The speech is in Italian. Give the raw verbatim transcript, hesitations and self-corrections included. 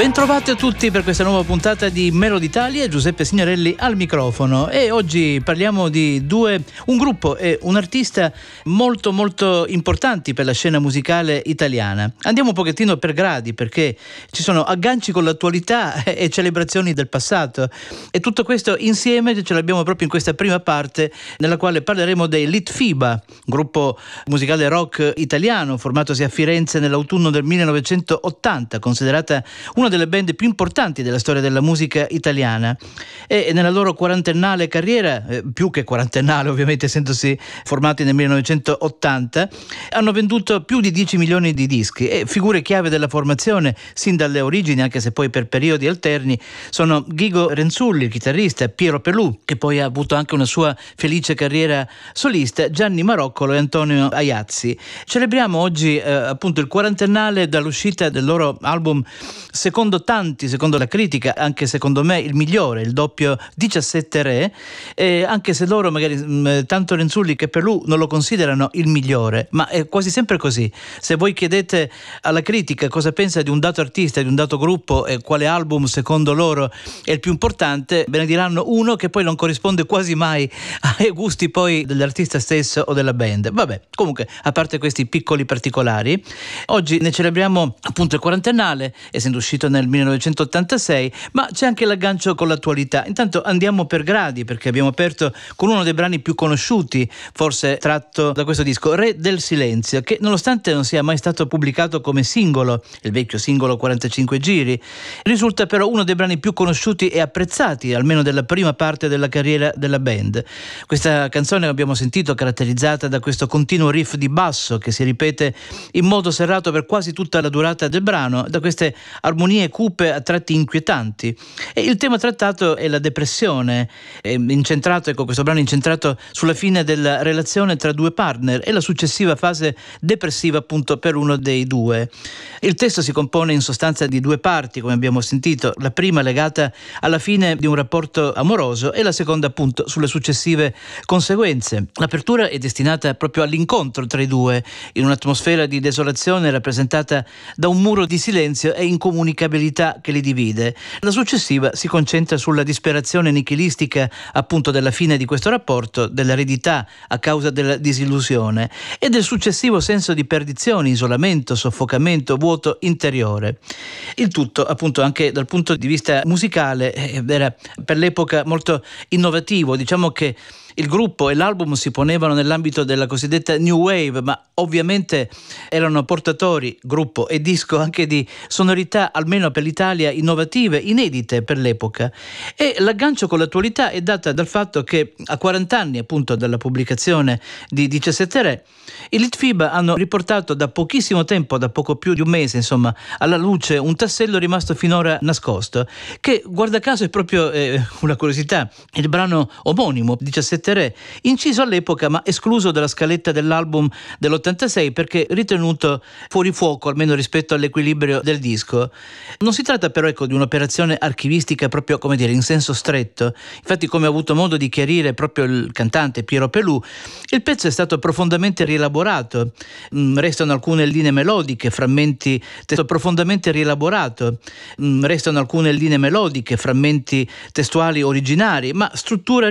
Bentrovati a tutti per questa nuova puntata di Melody Italia. Giuseppe Signorelli al microfono, e oggi parliamo di due, un gruppo e un artista molto molto importanti per la scena musicale italiana. Andiamo un pochettino per gradi, perché ci sono agganci con l'attualità e celebrazioni del passato, e tutto questo insieme ce l'abbiamo proprio in questa prima parte, nella quale parleremo dei Litfiba, gruppo musicale rock italiano formatosi a Firenze nell'autunno del millenovecentottanta, considerata una delle band più importanti della storia della musica italiana, e nella loro quarantennale carriera, eh, più che quarantennale ovviamente essendosi formati nel millenovecentottanta, hanno venduto più di dieci milioni di dischi, e figure chiave della formazione sin dalle origini, anche se poi per periodi alterni, sono Ghigo Renzulli, il chitarrista, Piero Pelù, che poi ha avuto anche una sua felice carriera solista, Gianni Maroccolo e Antonio Aiazzi. Celebriamo oggi eh, appunto il quarantennale dall'uscita del loro album, secondo tanti, secondo la critica, anche secondo me il migliore, il doppio diciassette Re, e anche se loro magari mh, tanto Renzulli che Pelù non lo considerano il migliore, ma è quasi sempre così. Se voi chiedete alla critica cosa pensa di un dato artista, di un dato gruppo, e quale album secondo loro è il più importante, ve ne diranno uno che poi non corrisponde quasi mai ai gusti poi dell'artista stesso o della band. Vabbè, comunque, a parte questi piccoli particolari, oggi ne celebriamo appunto il quarantennale, essendo uscito nel millenovecentottantasei, ma c'è anche l'aggancio con l'attualità. Intanto andiamo per gradi, perché abbiamo aperto con uno dei brani più conosciuti, forse tratto da questo disco, Re del Silenzio, che nonostante non sia mai stato pubblicato come singolo, il vecchio singolo quarantacinque giri, risulta però uno dei brani più conosciuti e apprezzati, almeno della prima parte della carriera della band. Questa canzone, abbiamo sentito, caratterizzata da questo continuo riff di basso che si ripete in modo serrato per quasi tutta la durata del brano, da queste armonie cupe a tratti inquietanti, e il tema trattato è la depressione, è incentrato, ecco, questo brano è incentrato sulla fine della relazione tra due partner e la successiva fase depressiva appunto per uno dei due. Il testo si compone in sostanza di due parti, come abbiamo sentito, la prima legata alla fine di un rapporto amoroso e la seconda appunto sulle successive conseguenze. L'apertura è destinata proprio all'incontro tra i due, in un'atmosfera di desolazione rappresentata da un muro di silenzio e incomunicabilità che li divide. La successiva si concentra sulla disperazione nichilistica appunto della fine di questo rapporto, dell'eredità a causa della disillusione e del successivo senso di perdizione, isolamento, soffocamento, vuoto interiore. Il tutto appunto anche dal punto di vista musicale era per l'epoca molto innovativo. Diciamo che il gruppo e l'album si ponevano nell'ambito della cosiddetta New Wave, ma ovviamente erano portatori, gruppo e disco, anche di sonorità, almeno per l'Italia, innovative, inedite per l'epoca. E l'aggancio con l'attualità è data dal fatto che a quaranta anni appunto dalla pubblicazione di diciassette Re, i Litfiba hanno riportato da pochissimo tempo, da poco più di un mese insomma, alla luce un tassello rimasto finora nascosto, che guarda caso è proprio eh, una curiosità, il brano omonimo diciassette Re, inciso all'epoca ma escluso dalla scaletta dell'album dell'ottantasei perché ritenuto fuori fuoco, almeno rispetto all'equilibrio del disco. Non si tratta però ecco di un'operazione archivistica proprio, come dire, in senso stretto. Infatti, come ha avuto modo di chiarire proprio il cantante Piero Pelù, il pezzo è stato profondamente rielaborato. Mm, restano alcune linee melodiche, frammenti testo profondamente rielaborato. Mm, restano alcune linee melodiche, frammenti testuali originari, ma struttura